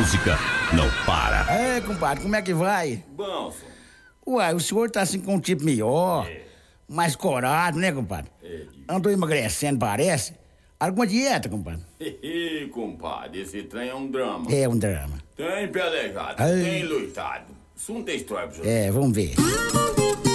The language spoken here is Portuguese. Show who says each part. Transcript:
Speaker 1: música não para.
Speaker 2: É, compadre, como é que vai?
Speaker 3: Bom, só.
Speaker 2: Uai, o senhor tá assim com um tipo melhor, mais corado, né, compadre? Andou emagrecendo, parece. Alguma dieta, compadre?
Speaker 3: Compadre, esse trem é um drama.
Speaker 2: É um drama.
Speaker 3: Tem pelejado,
Speaker 2: Ai.
Speaker 3: tem lutado. Isso não tem história pra você.
Speaker 2: É, vamos ver.